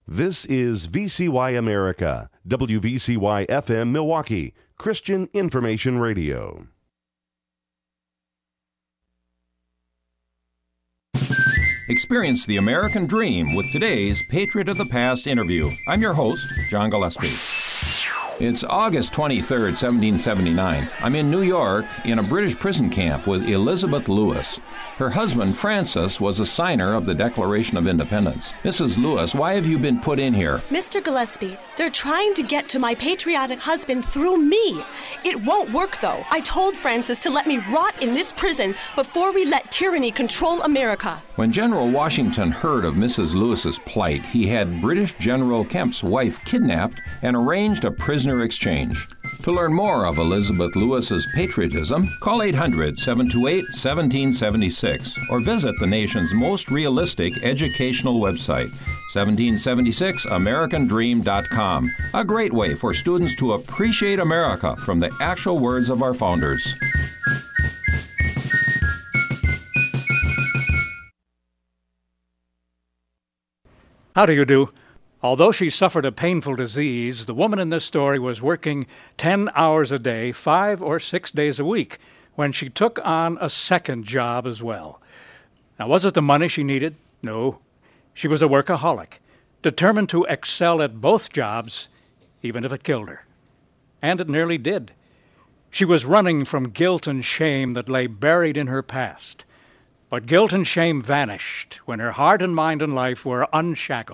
This is VCY America, WVCY FM Milwaukee, Christian Information Radio. Experience the American dream with today's Patriot of the Past interview. I'm your host, John Gillespie. It's August 23rd, 1779. I'm in New York in a British prison camp with Elizabeth Lewis. Her husband, Francis, was a signer of the Declaration of Independence. Mrs. Lewis, why have you been put in here? Mr. Gillespie, they're trying to get to my patriotic husband through me. It won't work, though. I told Francis to let me rot in this prison before we let tyranny control America. When General Washington heard of Mrs. Lewis's plight, he had British General Kemp's wife kidnapped and arranged a prisoner exchange. To learn more of Elizabeth Lewis's patriotism, call 800-728-1776 or visit the nation's most realistic educational website, 1776americandream.com. A great way for students to appreciate America from the actual words of our founders. How do you do? Although she suffered a painful disease, the woman in this story was working 10 hours a day, 5 or 6 days a week, when she took on a second job as well. Now, was it the money she needed? No. She was a workaholic, determined to excel at both jobs, even if it killed her. And it nearly did. She was running from guilt and shame that lay buried in her past. But guilt and shame vanished when her heart and mind and life were unshackled.